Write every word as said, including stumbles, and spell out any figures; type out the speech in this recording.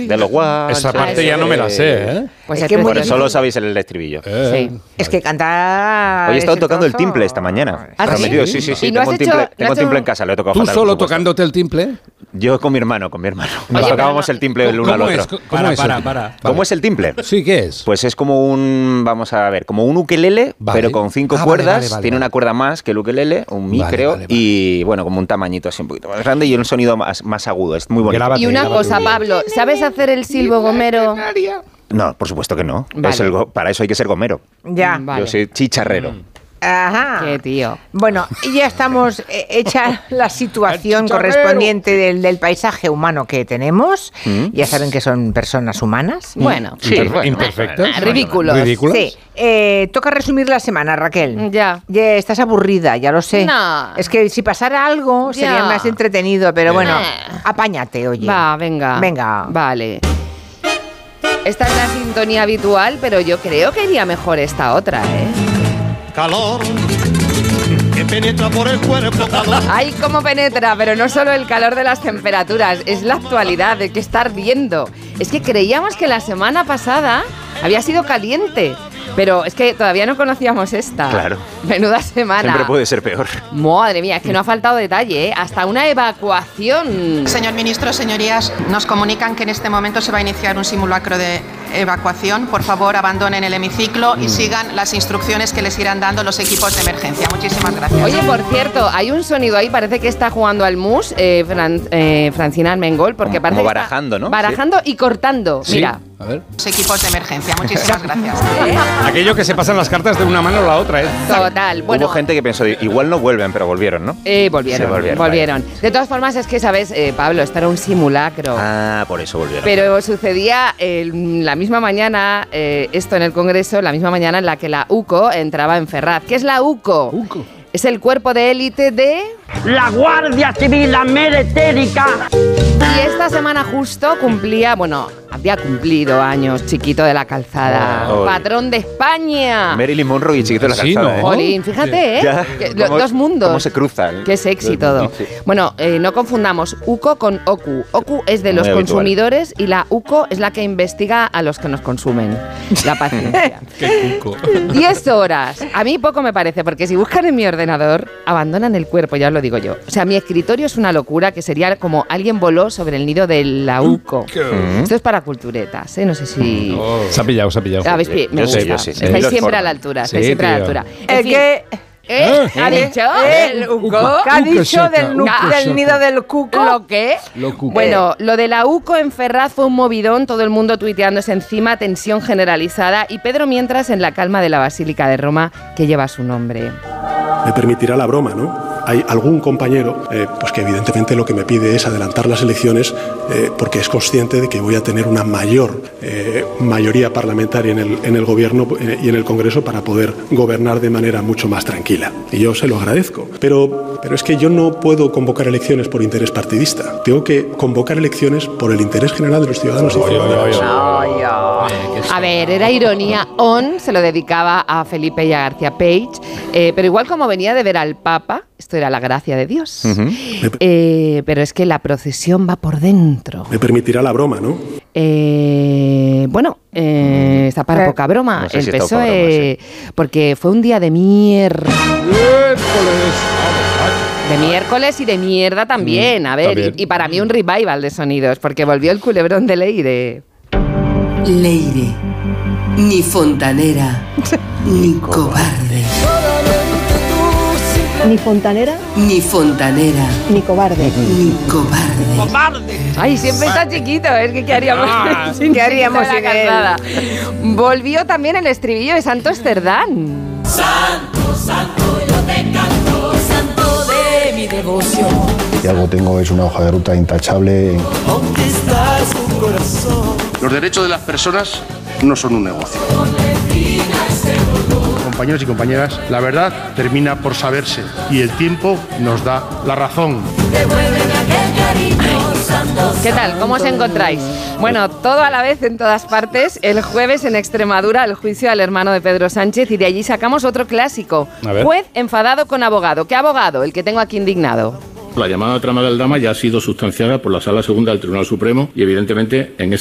de los guanches. Esa parte ya no me la sé, ¿eh? Pues es que por eso lo sabéis el estribillo. Eh. Sí. Es que cantar... Hoy he estado tocando el timple esta mañana. ¿Ah, prometido, sí? sí, sí, sí. ¿Y no Tengo, has un timple, hecho, tengo no timple un... en casa, lo he tocado ¿Tú fatal. solo tocándote el timple? Yo con mi hermano, con mi hermano. Nos Oye, tocábamos no, el timple el uno al otro. Es? ¿Cómo para, es para, para. ¿Cómo es el timple? Sí, ¿qué es? Pues es como un, vamos a ver, como un ukelele, vale. pero con cinco ah, cuerdas. Vale, vale, vale, tiene vale. una cuerda más que el ukelele, un mi, vale, creo, vale, vale. y bueno, como un tamañito así un poquito más grande y un sonido más, más agudo. Es muy bonito. Grábate, y una grábate, cosa, grábate. Pablo, ¿sabes hacer el silbo gomero? No, por supuesto que no. Vale. Es el go- para eso hay que ser gomero. Ya. Vale. Yo soy chicharrero. Mm. Ajá. Qué tío. Bueno, y ya estamos eh, hecha la situación correspondiente del, del paisaje humano que tenemos. ¿Mm? Ya saben que son personas humanas. Bueno, Sí, Imperfe- bueno. Imperfectas. Ah, ridículos. ¿Ridículas? Sí. Eh, toca resumir la semana, Raquel. Ya. Ya estás aburrida, ya lo sé. No. Es que si pasara algo sería Ya. más entretenido, pero bueno, Eh. apáñate, oye. Va, venga. Venga. Vale. Esta es la sintonía habitual, pero yo creo que iría mejor esta otra, ¿eh? Calor que penetra por el cuerpo, calor. Ay, cómo penetra, pero no solo el calor de las temperaturas, es la actualidad, de que está ardiendo. Es que creíamos que la semana pasada había sido caliente, pero es que todavía no conocíamos esta. Claro. Menuda semana. Siempre puede ser peor. Madre mía, es que no ha faltado detalle, ¿eh? Hasta una evacuación. Señor ministro, señorías, nos comunican que en este momento se va a iniciar un simulacro de evacuación. Por favor, abandonen el hemiciclo y sigan las instrucciones que les irán dando los equipos de emergencia. Muchísimas gracias. Oye, por cierto, hay un sonido ahí, parece que está jugando al mus, eh, Fran, eh, Francina Armengol, porque Como- parece como que está barajando, ¿no? barajando y cortando. Sí. Mira. A ver. Los equipos de emergencia. Muchísimas gracias. Aquello que se pasan las cartas de una mano a la otra, ¿eh? Total. Bueno, Hubo gente que pensó, igual no vuelven, pero volvieron, ¿no? Eh, volvieron, Sí, volvieron, volvieron. De todas formas, es que, ¿sabes, eh, Pablo? Esto era un simulacro. Ah, por eso volvieron. Pero sucedía eh, la misma mañana, eh, esto en el Congreso, la misma mañana en la que la U C O entraba en Ferraz. ¿Qué es la U C O? U C O. Es el cuerpo de élite de... La Guardia Civil, la meretérica. Y esta semana justo cumplía, bueno, había cumplido años Chiquito de la Calzada, Oh. patrón de España. Marilyn Monroe y Chiquito de la Sí, Calzada, ¿no? ¿eh? Jolín, fíjate, ¿eh? Ya, Que lo- cómo- dos mundos. Cómo se cruzan. Qué sexy todo. Sí. Bueno, eh, no confundamos U C O con O C U. O C U es de los Muy habitual. consumidores y la U C O es la que investiga a los que nos consumen. La paciencia. Qué cuco. Diez horas. A mí poco me parece, porque si buscan en mi ordenador, abandonan el cuerpo, ya os lo digo yo. O sea, mi escritorio es una locura, que sería como alguien voló sobre el nido de la U C O. Esto es para culturetas, ¿eh? No sé si... Se ha pillado, se ha pillado. ¿Habéis pi- me Yo sé, gusta. yo sí. Estáis Los siempre formas. a la altura, Sí, estáis siempre a la tío. altura. El En fin, que... ¿eh? ¿Ha ¿Eh? dicho? El U C O. ¿Qué ha Uco dicho saca, del, nu- Uco del saca. nido del cuco? ¿Lo qué? Lo cuco. Bueno, lo de la U C O en Ferraz fue un movidón, todo el mundo tuiteándose encima, tensión generalizada, y Pedro mientras en la calma de la Basílica de Roma, que lleva su nombre. Me permitirá la broma, ¿no? Hay algún compañero eh, pues que evidentemente lo que me pide es adelantar las elecciones eh, porque es consciente de que voy a tener una mayor eh, mayoría parlamentaria en el, en el gobierno eh, y en el Congreso para poder gobernar de manera mucho más tranquila. Y yo se lo agradezco. Pero, pero es que yo no puedo convocar elecciones por interés partidista. Tengo que convocar elecciones por el interés general de los ciudadanos y ciudadanas. A ver, era ironía. On se lo dedicaba a Felipe y a García Page, eh, pero igual como venía de ver al Papa, esto era la gracia de Dios. Ujú. Eh, pero es que la procesión va por dentro. Me permitirá la broma, ¿no? Eh, bueno, eh, está para Eh, poca broma. no sé el si está P S O E, poca broma, porque fue un día de mierda. Miércoles. De miércoles y de mierda también. A ver, también. y, y para mí un revival de sonidos, porque volvió el culebrón de Leire. Leire, ni fontanera, ni cobarde. Ni fontanera, Ni fontanera, ni cobarde. ni cobarde. Ay, siempre está chiquito, es que ¿qué haríamos? Ah, sin ¿qué haríamos Chiquito de sin la él? Calzada? Volvió también el estribillo de Santo Esterdán. Si algo tengo es una hoja de ruta intachable. Los derechos de las personas no son un negocio. Compañeros y compañeras, la verdad termina por saberse y el tiempo nos da la razón. ¿Qué tal? ¿Cómo os encontráis? Bueno, todo a la vez en todas partes. El jueves en Extremadura el juicio al hermano de Pedro Sánchez, y de allí sacamos otro clásico. A ver. Juez enfadado con abogado. ¿Qué abogado? El que tengo aquí indignado. La llamada trama del drama ya ha sido sustanciada por la Sala Segunda del Tribunal Supremo y evidentemente en ese